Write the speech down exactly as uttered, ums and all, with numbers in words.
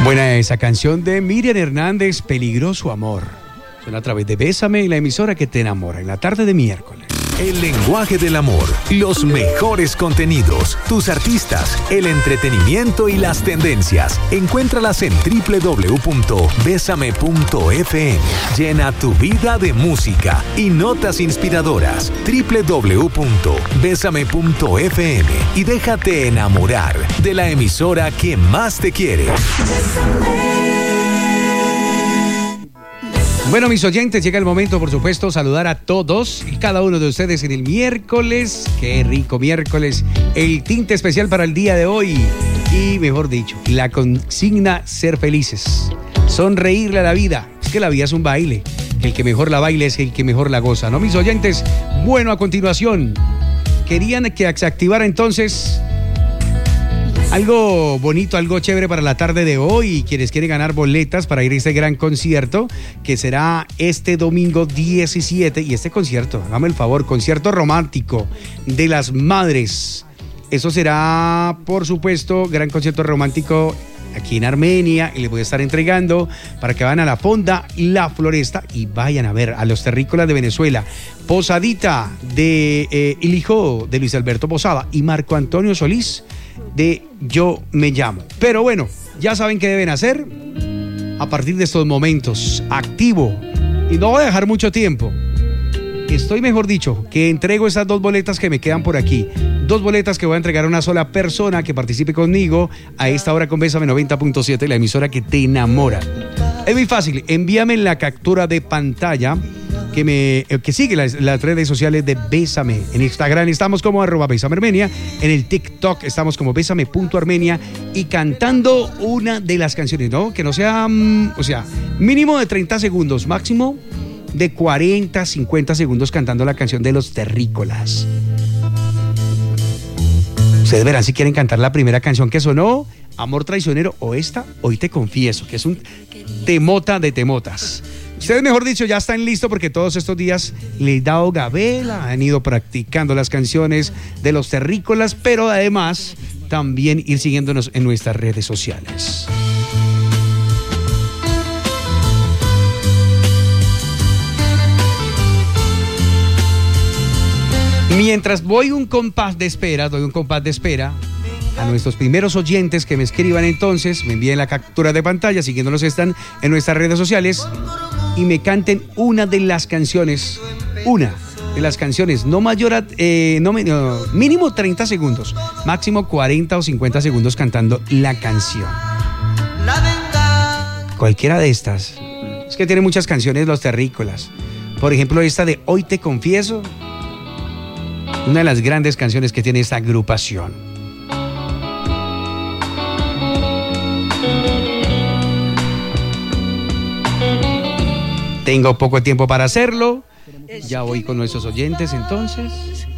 Buena esa canción de Miriam Hernández, Peligroso Amor. Suena a través de Bésame, la emisora que te enamora, en la tarde de miércoles. El lenguaje del amor, los mejores contenidos, tus artistas, el entretenimiento y las tendencias. Encuéntralas en doble u doble u doble u punto besame punto efe eme. Llena tu vida de música y notas inspiradoras. doble u doble u doble u punto besame punto efe eme y déjate enamorar de la emisora que más te quiere. Bueno, mis oyentes, llega el momento, por supuesto, saludar a todos y cada uno de ustedes en el miércoles. Qué rico miércoles. El tinte especial para el día de hoy. Y, mejor dicho, la consigna ser felices. Sonreírle a la vida. Es que la vida es un baile. El que mejor la baile es el que mejor la goza, ¿no, mis oyentes? Bueno, a continuación, querían que se activara entonces algo bonito, algo chévere para la tarde de hoy. Quienes quieren ganar boletas para ir a este gran concierto que será este domingo diecisiete. Y este concierto, hágame el favor, concierto romántico de las madres. Eso será, por supuesto, gran concierto romántico aquí en Armenia, y les voy a estar entregando para que vayan a la Fonda La Floresta y vayan a ver a los terrícolas de Venezuela. Posadita de eh, El Hijo de Luis Alberto Posada y Marco Antonio Solís de Yo Me Llamo. Pero bueno, ya saben qué deben hacer a partir de estos momentos. Activo. Y no voy a dejar mucho tiempo. Estoy, mejor dicho, que entrego esas dos boletas que me quedan por aquí. Dos boletas que voy a entregar a una sola persona que participe conmigo a esta hora con Bésame noventa punto siete, la emisora que te enamora. Es muy fácil. Envíame la captura de pantalla que me que sigue las, las redes sociales de Bésame. En Instagram estamos como arroba Bésame Armenia. En el TikTok estamos como Bésame punto Armenia. Y cantando una de las canciones, ¿no? Que no sea, um, o sea, mínimo de treinta segundos, máximo de cuarenta, cincuenta segundos cantando la canción de Los Terrícolas. Ustedes verán si quieren cantar la primera canción que sonó, Amor Traicionero, o esta, Hoy Te Confieso, que es un temota de temotas. Ustedes, mejor dicho, ya están listos porque todos estos días les he dado gabela, han ido practicando las canciones de Los Terrícolas, pero además también ir siguiéndonos en nuestras redes sociales. Mientras voy un compás de espera, doy un compás de espera a nuestros primeros oyentes que me escriban entonces, me envíen la captura de pantalla, siguiéndonos están en nuestras redes sociales y me canten una de las canciones, una de las canciones, no mayor a, eh, no, no, mínimo treinta segundos, máximo cuarenta o cincuenta segundos cantando la canción. Cualquiera de estas, es que tiene muchas canciones Los Terrícolas, por ejemplo esta de Hoy Te Confieso, una de las grandes canciones que tiene esta agrupación. Tengo poco tiempo para hacerlo. Ya voy con nuestros oyentes entonces.